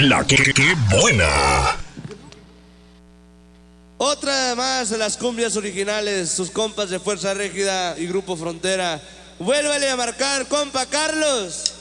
La que buena. Otra más de las cumbias originales, sus compas de Fuerza Régida y Grupo Frontera. Vuélvale a marcar, compa Carlos.